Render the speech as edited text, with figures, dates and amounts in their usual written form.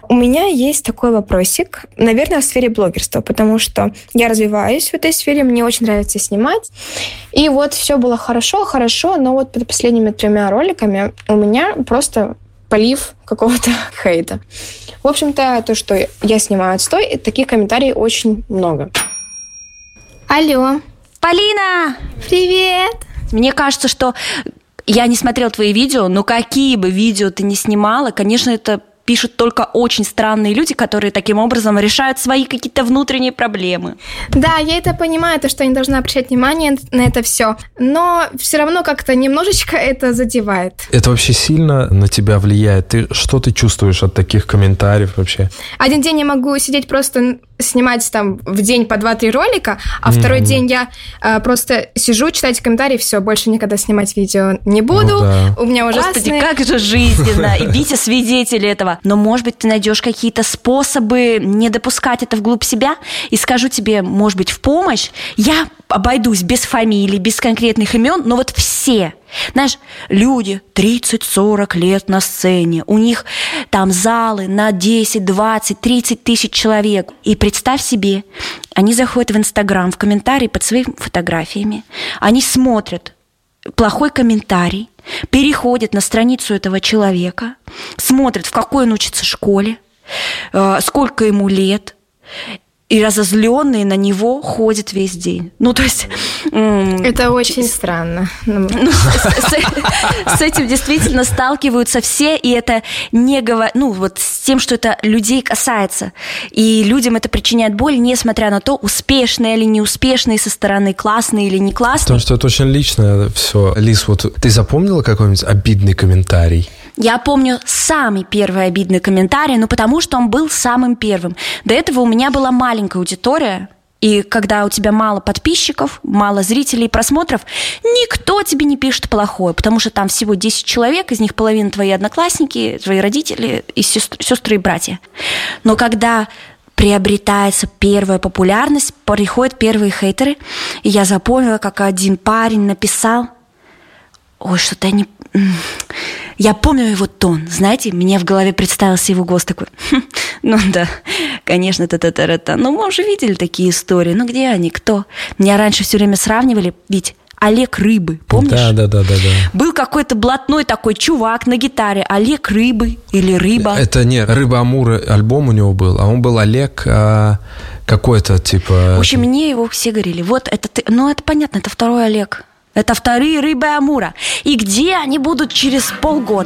У меня есть такой вопросик, наверное, в сфере блогерства, потому что я развиваюсь в этой сфере, мне очень нравится снимать. И вот все было хорошо, но вот под последними 3 роликами у меня просто полив какого-то хейта. В общем-то, то, что я снимаю отстой, таких комментариев очень много. Алло. Полина! Привет! Мне кажется, что я не смотрела твои видео, но какие бы видео ты ни снимала, конечно, это пишут только очень странные люди, которые таким образом решают свои какие-то внутренние проблемы. Да, я это понимаю, то, что я не должна обращать внимание на это все, но все равно как-то немножечко это задевает. Это вообще сильно на тебя влияет? Что ты чувствуешь от таких комментариев вообще? Один день я могу сидеть просто снимать там в день по 2-3 ролика, а второй день я просто сижу, читать комментарии, все, больше никогда снимать видео не буду. У меня ужасные... Господи, как же жизненно, и Витя свидетель этого. Но, может быть, ты найдешь какие-то способы не допускать это вглубь себя, и скажу тебе, может быть, в помощь. Я обойдусь без фамилий, без конкретных имен, но вот все. Знаешь, люди 30-40 лет на сцене, у них там залы на 10, 20, 30 тысяч человек. И представь себе, они заходят в Инстаграм, в комментарии под своими фотографиями, они смотрят плохой комментарий, переходят на страницу этого человека, смотрят, в какой он учится школе, сколько ему лет, и разозленные на него ходят весь день. Ну, то есть... Это очень странно. С этим действительно сталкиваются все, и это не говорит... Ну, вот с тем, что это людей касается. И людям это причиняет боль, несмотря на то, успешные или неуспешные со стороны, классные или не классные. Потому что это очень личное все. Лиз, вот ты запомнила какой-нибудь обидный комментарий? Я помню самый первый обидный комментарий, ну, потому что он был самым первым. До этого у меня была маленькая аудитория, и когда у тебя мало подписчиков, мало зрителей и просмотров, никто тебе не пишет плохое, потому что там всего 10 человек, из них половина твои одноклассники, твои родители, и сестры и братья. Но когда приобретается первая популярность, приходят первые хейтеры, и я запомнила, как один парень написал: «Ой, что-то не... Я помню его тон, знаете, мне в голове представился его голос такой: ну да, конечно, та-та-та-та. Ну, мы уже видели такие истории, ну где они, кто? Меня раньше все время сравнивали, ведь Олег Рыбы, помнишь? Да. Был какой-то блатной такой чувак на гитаре, Олег Рыбы или Рыба. Это не Рыба Амура, альбом у него был, а он был Олег какой-то типа... В общем, мне его все говорили, вот это ты, ну это понятно, это второй Олег. Это вторые Рыбы Амура. И где они будут через полгода?